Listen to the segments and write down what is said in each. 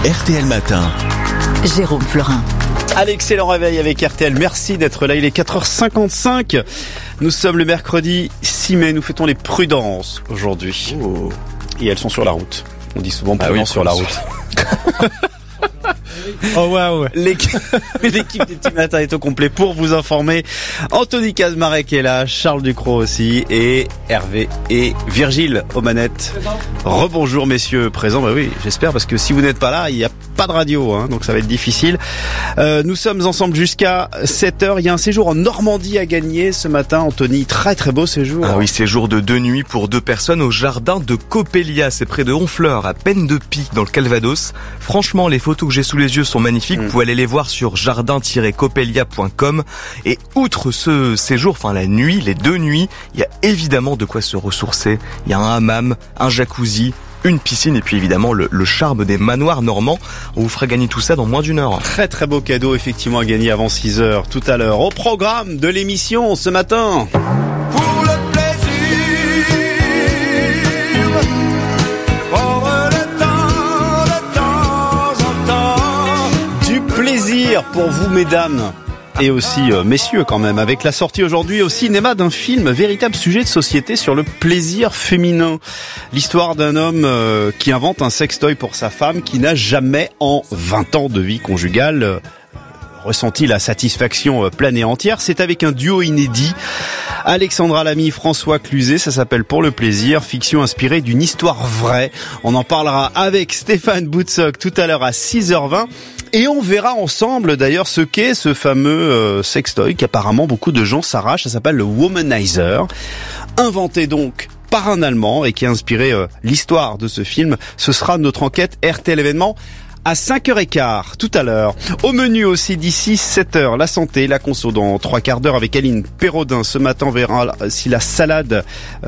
RTL Matin. Jérôme Florin. Allez, excellent réveil avec RTL. Merci d'être là. Il est 4h55. Nous sommes le mercredi 6 mai. Nous fêtons les prudences aujourd'hui. Oh. Et elles sont sur la route. On dit souvent prudence sur la route. Oh waouh. L'équipe des petits matins est au complet pour vous informer. Anthony Kazmarek est là, Charles Ducrot aussi, et Hervé et Virgile aux manettes. Rebonjour messieurs, présents. Bah oui, j'espère, parce que si vous n'êtes pas là, il n'y a pas de radio, donc ça va être difficile. Nous sommes ensemble jusqu'à 7h. Il y a un séjour en Normandie à gagner ce matin, Anthony. Très très beau séjour. Ah oui, séjour de 2 nuits pour 2 personnes au jardin de Coppelia. C'est près de Honfleur, à peine de Pie, dans le Calvados. Franchement, les photos que j'ai sous les yeux sont magnifiques. Vous pouvez aller les voir sur jardin-coppelia.com. Et outre ce séjour, les 2 nuits, il y a évidemment de quoi se ressourcer. Il y a un hammam, un jacuzzi, une piscine et puis évidemment le charme des manoirs normands. On vous fera gagner tout ça dans moins d'1 heure. Très très beau cadeau effectivement à gagner avant 6h tout à l'heure. Au programme de l'émission ce matin. Pour le plaisir, pour le temps en temps. Du plaisir pour vous mesdames. Et aussi messieurs quand même, avec la sortie aujourd'hui au cinéma d'un film, véritable sujet de société sur le plaisir féminin. L'histoire d'un homme qui invente un sextoy pour sa femme, qui n'a jamais en 20 ans de vie conjugale ressenti la satisfaction pleine et entière. C'est avec un duo inédit, Alexandra Lamy, François Cluzet, ça s'appelle Pour le plaisir, fiction inspirée d'une histoire vraie. On en parlera avec Stéphane Boutsock tout à l'heure à 6h20. Et on verra ensemble d'ailleurs ce qu'est ce fameux sextoy qu'apparemment beaucoup de gens s'arrachent. Ça s'appelle le Womanizer, inventé donc par un Allemand et qui a inspiré l'histoire de ce film. Ce sera notre enquête RTL événement à 5h15 tout à l'heure. Au menu aussi d'ici 7h, la santé, la conso dans 3 quarts d'heure avec Aline Pérodin. Ce matin, on verra si la salade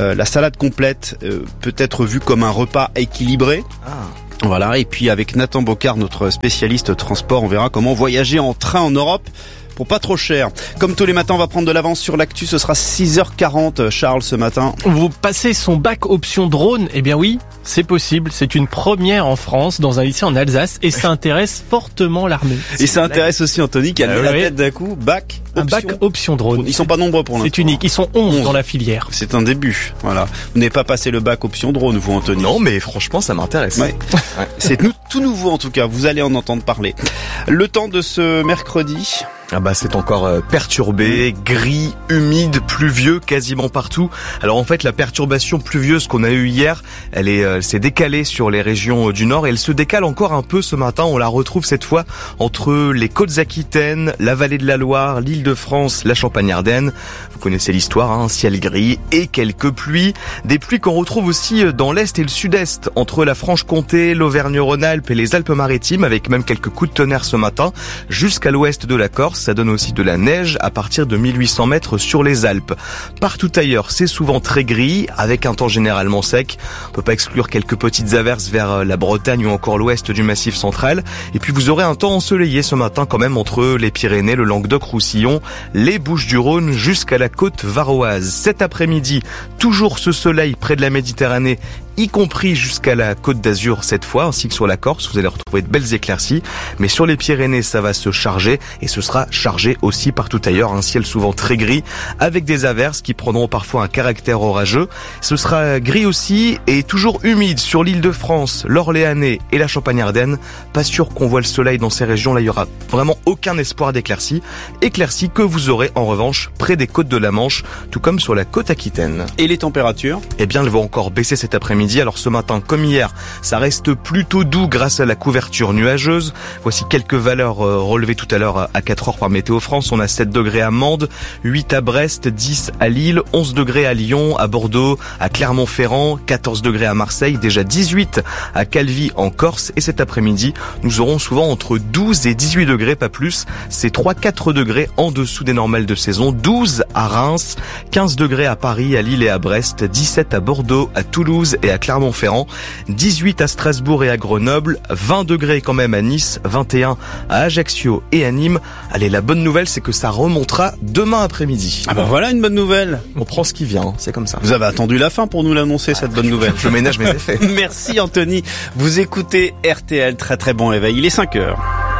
complète peut être vue comme un repas équilibré. Voilà, et puis avec Nathan Bocard, notre spécialiste transport, on verra comment voyager en train en Europe pour pas trop cher. Comme tous les matins, on va prendre de l'avance sur l'actu. Ce sera 6h40, Charles, ce matin. Vous passez son bac option drone? Eh bien oui, c'est possible. C'est une première en France, dans un lycée en Alsace, et ça intéresse fortement l'armée. Et ça intéresse aussi Anthony, qui a levé la tête d'un coup. Un bac option drone. Ils sont pas nombreux pour l'instant. C'est unique. Ils sont 11 dans la filière. C'est un début. Voilà. Vous n'avez pas passé le bac option drone, vous, Anthony? Non, mais franchement, ça m'intéresse. Ouais. C'est tout nouveau, en tout cas. Vous allez en entendre parler. Le temps de ce mercredi. C'est encore perturbé, gris, humide, pluvieux quasiment partout. Alors en fait, la perturbation pluvieuse qu'on a eue hier, elle s'est décalée sur les régions du nord et elle se décale encore un peu ce matin. On la retrouve cette fois entre les Côtes-Aquitaines, la vallée de la Loire, l'Île-de-France, la Champagne-Ardenne. Vous connaissez l'histoire, un ciel gris et quelques pluies. Des pluies qu'on retrouve aussi dans l'est et le sud-est, entre la Franche-Comté, l'Auvergne-Rhône-Alpes et les Alpes-Maritimes, avec même quelques coups de tonnerre ce matin, jusqu'à l'ouest de la Corse. Ça donne aussi de la neige à partir de 1800 mètres sur les Alpes. Partout ailleurs, c'est souvent très gris, avec un temps généralement sec. On peut pas exclure quelques petites averses vers la Bretagne ou encore l'ouest du Massif central. Et puis vous aurez un temps ensoleillé ce matin quand même entre les Pyrénées, le Languedoc-Roussillon, les Bouches-du-Rhône jusqu'à la côte varoise. Cet après-midi, toujours ce soleil près de la Méditerranée, y compris jusqu'à la Côte d'Azur cette fois, ainsi que sur la Corse. Vous allez retrouver de belles éclaircies. Mais sur les Pyrénées, ça va se charger et ce sera chargé aussi partout ailleurs. Un ciel souvent très gris avec des averses qui prendront parfois un caractère orageux. Ce sera gris aussi et toujours humide sur l'Île-de-France, l'Orléanais et la Champagne-Ardenne. Pas sûr qu'on voit le soleil dans ces régions. Là, il y aura vraiment aucun espoir d'éclaircies. Éclaircies que vous aurez en revanche près des côtes de la Manche, tout comme sur la côte aquitaine. Et les températures? Eh bien, elles vont encore baisser cet après-midi. Alors ce matin, comme hier, ça reste plutôt doux grâce à la couverture nuageuse. Voici quelques valeurs relevées tout à l'heure à 4h par Météo France. On a 7 degrés à Mende, 8 à Brest, 10 à Lille, 11 degrés à Lyon, à Bordeaux, à Clermont-Ferrand, 14 degrés à Marseille, déjà 18 à Calvi en Corse. Et cet après-midi, nous aurons souvent entre 12 et 18 degrés, pas plus. C'est 3-4 degrés en dessous des normales de saison. 12 à Reims, 15 degrés à Paris, à Lille et à Brest, 17 à Bordeaux, à Toulouse et à à Clermont-Ferrand, 18 à Strasbourg et à Grenoble, 20 degrés quand même à Nice, 21 à Ajaccio et à Nîmes. Allez, la bonne nouvelle, c'est que ça remontera demain après-midi. Ah bah voilà une bonne nouvelle. On prend ce qui vient, c'est comme ça. Vous avez attendu la fin pour nous l'annoncer, cette bonne nouvelle. Je ménage mes effets. Merci Anthony. Vous écoutez RTL, très très bon réveil. Il est 5h.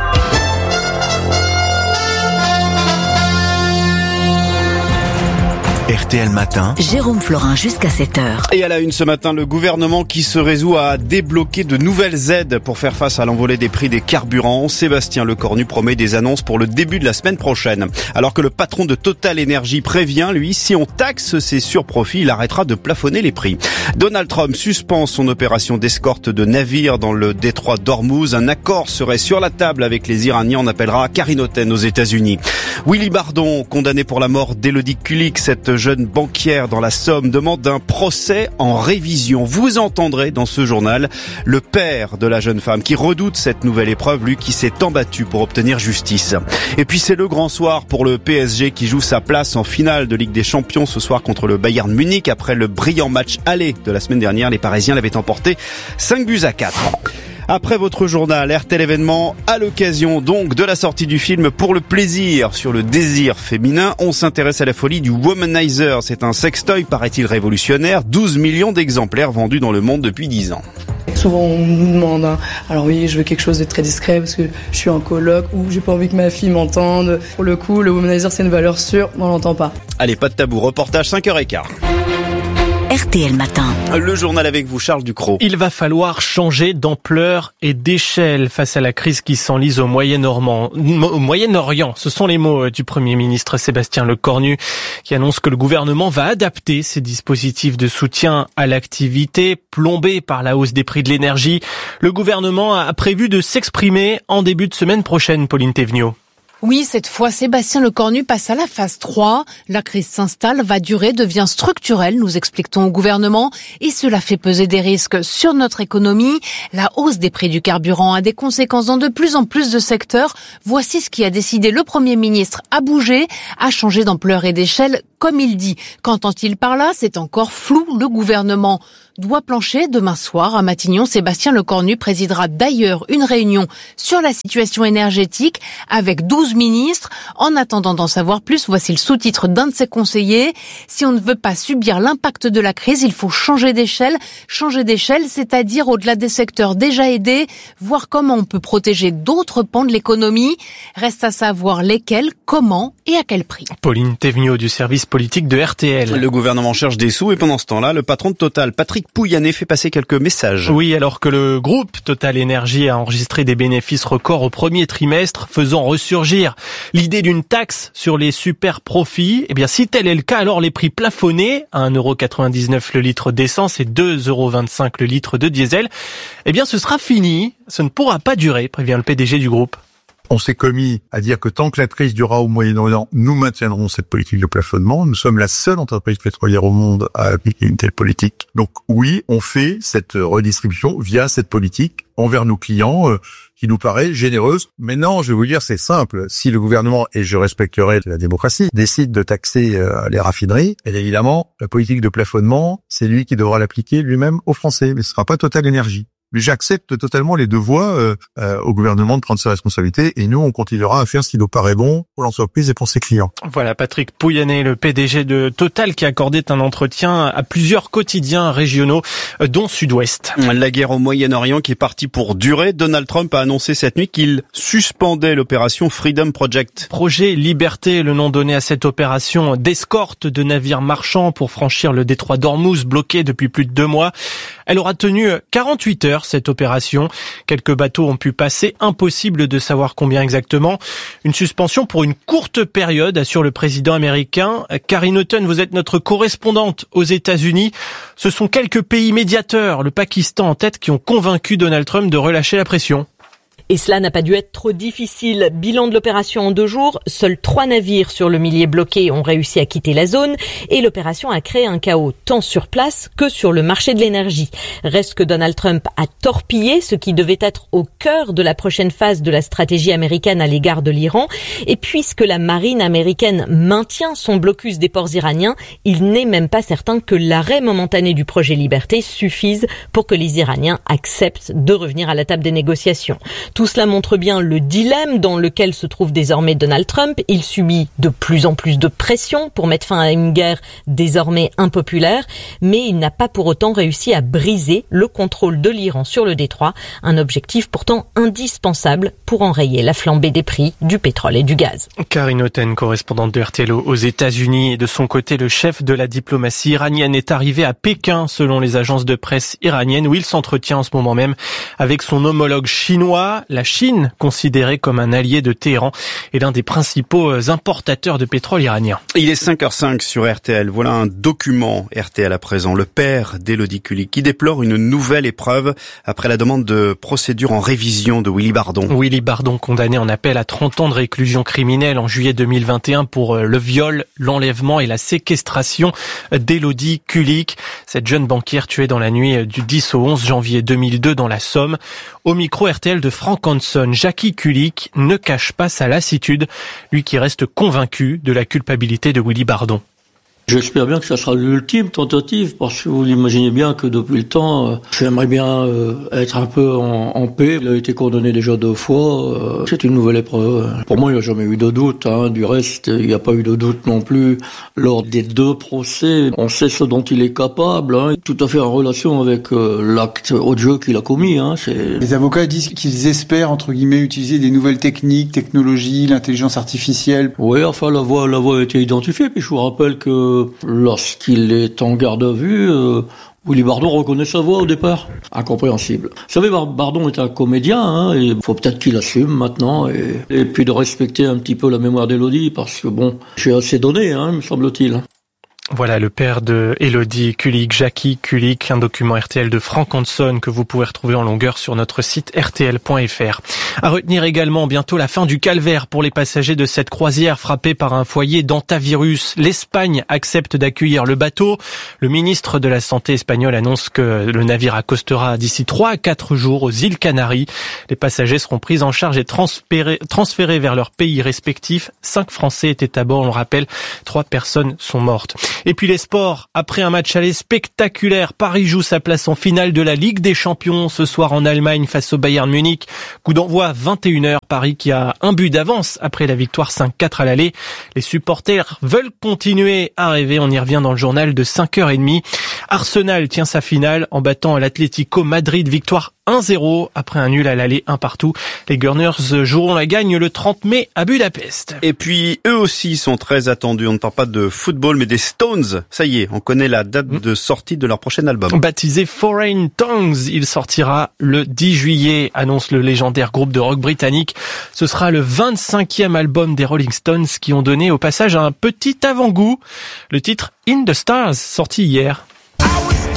RTL Matin. Jérôme Florin jusqu'à 7h. Et à la une ce matin, le gouvernement qui se résout à débloquer de nouvelles aides pour faire face à l'envolée des prix des carburants. Sébastien Lecornu promet des annonces pour le début de la semaine prochaine. Alors que le patron de Total Energy prévient, lui, si on taxe ses surprofits, il arrêtera de plafonner les prix. Donald Trump suspend son opération d'escorte de navires dans le détroit d'Ormuz. Un accord serait sur la table avec les Iraniens. On appellera Karine Oten aux États-Unis. Willy Bardon, condamné pour la mort d'Élodie Kulik, cette jeune banquière dans la Somme, demande un procès en révision. Vous entendrez dans ce journal le père de la jeune femme qui redoute cette nouvelle épreuve, lui qui s'est tant battu pour obtenir justice. Et puis c'est le grand soir pour le PSG qui joue sa place en finale de Ligue des Champions ce soir contre le Bayern Munich. Après le brillant match aller de la semaine dernière, les Parisiens l'avaient emporté 5-4. Après votre journal, RTL événement, à l'occasion donc de la sortie du film Pour le plaisir sur le désir féminin, on s'intéresse à la folie du womanizer. C'est un sextoy, paraît-il révolutionnaire, 12 millions d'exemplaires vendus dans le monde depuis 10 ans. Souvent on nous demande, alors oui, je veux quelque chose de très discret parce que je suis en coloc ou j'ai pas envie que ma fille m'entende. Pour le coup, le womanizer c'est une valeur sûre, on l'entend pas. Allez, pas de tabou, reportage 5h15. RTL Matin. Le journal avec vous, Charles Ducrot. Il va falloir changer d'ampleur et d'échelle face à la crise qui s'enlise au Moyen-Orient. Ce sont les mots du Premier ministre Sébastien Lecornu qui annonce que le gouvernement va adapter ses dispositifs de soutien à l'activité plombée par la hausse des prix de l'énergie. Le gouvernement a prévu de s'exprimer en début de semaine prochaine, Pauline Thévenot. Oui, cette fois, Sébastien Lecornu passe à la phase 3. La crise s'installe, va durer, devient structurelle, nous explique-t-on au gouvernement. Et cela fait peser des risques sur notre économie. La hausse des prix du carburant a des conséquences dans de plus en plus de secteurs. Voici ce qui a décidé le Premier ministre à bouger, à changer d'ampleur et d'échelle, comme il dit. Qu'entend-il par là? C'est encore flou. Le gouvernement doit plancher demain soir à Matignon. Sébastien Lecornu présidera d'ailleurs une réunion sur la situation énergétique avec 12 ministres. En attendant d'en savoir plus, voici le sous-titre d'un de ses conseillers. Si on ne veut pas subir l'impact de la crise, il faut changer d'échelle. Changer d'échelle, c'est-à-dire au-delà des secteurs déjà aidés, voir comment on peut protéger d'autres pans de l'économie. Reste à savoir lesquels, comment et à quel prix. Pauline Thévenot du service politique de RTL. Le gouvernement cherche des sous et pendant ce temps-là, le patron de Total, Patrick Pouyanné, fait passer quelques messages. Oui, alors que le groupe Total Energy a enregistré des bénéfices records au premier trimestre, faisant ressurgir l'idée d'une taxe sur les super profits. Eh bien, si tel est le cas, alors les prix plafonnés à 1,99€ le litre d'essence et 2,25€ le litre de diesel, eh bien, ce sera fini. Ce ne pourra pas durer, prévient le PDG du groupe. On s'est commis à dire que tant que la crise durera au Moyen-Orient, nous maintiendrons cette politique de plafonnement. Nous sommes la seule entreprise pétrolière au monde à appliquer une telle politique. Donc oui, on fait cette redistribution via cette politique envers nos clients qui nous paraît généreuse. Maintenant, je vais vous dire, c'est simple. Si le gouvernement, et je respecterai la démocratie, décide de taxer les raffineries, et évidemment, la politique de plafonnement, c'est lui qui devra l'appliquer lui-même aux Français. Mais ce sera pas Total Energy. Mais j'accepte totalement les deux voies au gouvernement de prendre ses responsabilités et nous, on continuera à faire ce qui nous paraît bon pour l'entreprise et pour ses clients. Voilà, Patrick Pouyanné, le PDG de Total, qui accordait un entretien à plusieurs quotidiens régionaux, dont Sud-Ouest. La guerre au Moyen-Orient qui est partie pour durer. Donald Trump a annoncé cette nuit qu'il suspendait l'opération Freedom Project. Projet Liberté, le nom donné à cette opération d'escorte de navires marchands pour franchir le détroit d'Ormuz, bloqué depuis plus de 2 mois. Elle aura tenu 48 heures, cette opération. Quelques bateaux ont pu passer, impossible de savoir combien exactement. Une suspension pour une courte période, assure le président américain. Karine Oten, vous êtes notre correspondante aux États-Unis. Ce sont quelques pays médiateurs, le Pakistan en tête, qui ont convaincu Donald Trump de relâcher la pression. Et cela n'a pas dû être trop difficile. Bilan de l'opération en 2 jours, seuls 3 navires sur le millier bloqué ont réussi à quitter la zone et l'opération a créé un chaos tant sur place que sur le marché de l'énergie. Reste que Donald Trump a torpillé ce qui devait être au cœur de la prochaine phase de la stratégie américaine à l'égard de l'Iran. Et puisque la marine américaine maintient son blocus des ports iraniens, il n'est même pas certain que l'arrêt momentané du projet Liberté suffise pour que les Iraniens acceptent de revenir à la table des négociations. Tout cela montre bien le dilemme dans lequel se trouve désormais Donald Trump. Il subit de plus en plus de pression pour mettre fin à une guerre désormais impopulaire, mais il n'a pas pour autant réussi à briser le contrôle de l'Iran sur le détroit, un objectif pourtant indispensable pour enrayer la flambée des prix du pétrole et du gaz. Karine Oten, correspondante de RTL aux États-Unis, et de son côté, le chef de la diplomatie iranienne est arrivé à Pékin, selon les agences de presse iraniennes, où il s'entretient en ce moment même avec son homologue chinois. La Chine, considérée comme un allié de Téhéran, est l'un des principaux importateurs de pétrole iranien. Il est 5h05 sur RTL. Voilà un document RTL à présent. Le père d'Élodie Kulik qui déplore une nouvelle épreuve après la demande de procédure en révision de Willy Bardon. Willy Bardon, condamné en appel à 30 ans de réclusion criminelle en juillet 2021 pour le viol, l'enlèvement et la séquestration d'Élodie Kulik, cette jeune banquière tuée dans la nuit du 10 au 11 janvier 2002 dans la Somme. Au micro RTL de Franck Hanson, Jackie Kulik ne cache pas sa lassitude, lui qui reste convaincu de la culpabilité de Willy Bardon. J'espère bien que ça sera l'ultime tentative, parce que vous imaginez bien que depuis le temps, j'aimerais bien être un peu en paix. Il a été condamné déjà 2 fois, c'est une nouvelle épreuve. Pour moi, il n'y a jamais eu de doute. Du reste, il n'y a pas eu de doute non plus lors des 2 procès. On sait ce dont il est capable, tout à fait en relation avec l'acte odieux qu'il a commis. Les avocats disent qu'ils espèrent, entre guillemets, utiliser des nouvelles techniques, technologies, l'intelligence artificielle. Oui, enfin, la voie a été identifiée, puis je vous rappelle que lorsqu'il est en garde à vue, Willy Bardon reconnaît sa voix au départ. Incompréhensible. Vous savez, Bardon est un comédien, et il faut peut-être qu'il assume maintenant, et puis de respecter un petit peu la mémoire d'Élodie, parce que j'ai assez donné, me semble-t-il. Voilà le père de Élodie Kulik, Jackie Kulik, un document RTL de Franck Hanson que vous pouvez retrouver en longueur sur notre site rtl.fr. À retenir également bientôt la fin du calvaire pour les passagers de cette croisière frappée par un foyer d'hantavirus. L'Espagne accepte d'accueillir le bateau. Le ministre de la Santé espagnol annonce que le navire accostera d'ici 3 à 4 jours aux îles Canaries. Les passagers seront pris en charge et transférés vers leur pays respectif. 5 Français étaient à bord, on le rappelle. 3 personnes sont mortes. Et puis les sports, après un match aller spectaculaire, Paris joue sa place en finale de la Ligue des Champions ce soir en Allemagne face au Bayern Munich. Coup d'envoi 21h, Paris qui a un but d'avance après la victoire 5-4 à l'aller. Les supporters veulent continuer à rêver, on y revient dans le journal de 5h30. Arsenal tient sa finale en battant l'Atlético Madrid, victoire 1-0 après un nul à l'aller 1-1. Les Gunners joueront la gagne le 30 mai à Budapest. Et puis eux aussi sont très attendus. On ne parle pas de football mais des Stones. Ça y est, on connaît la date de sortie de leur prochain album. Baptisé Foreign Tongues, il sortira le 10 juillet, annonce le légendaire groupe de rock britannique. Ce sera le 25e album des Rolling Stones qui ont donné au passage un petit avant-goût. Le titre In the Stars, sorti hier.